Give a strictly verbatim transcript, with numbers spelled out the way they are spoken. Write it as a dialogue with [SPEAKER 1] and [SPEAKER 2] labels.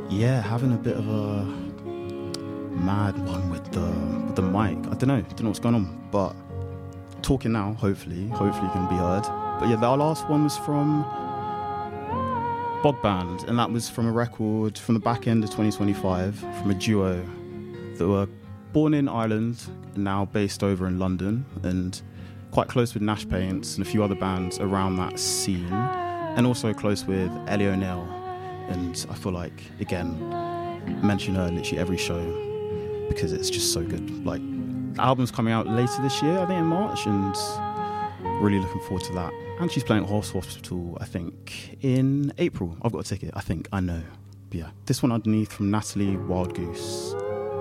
[SPEAKER 1] Yeah, having a bit of a mad one with the with the mic. I don't know, don't know what's going on, but talking now, hopefully, hopefully can be heard. But yeah, our last one was from Bog Band, and that was from a record from the back end of twenty twenty-five, from a duo that were born in Ireland and now based over in London, and quite close with Nash Paints and a few other bands around that scene, and also close with Ellie O'Neill. And I feel like, again, mention her literally every show because it's just so good. Like, the album's coming out later this year, I think in March, and really looking forward to that. And she's playing at Horse Hospital, I think, in April. I've got a ticket, I think, I know. But yeah, this one underneath from Natalie Wildgoose.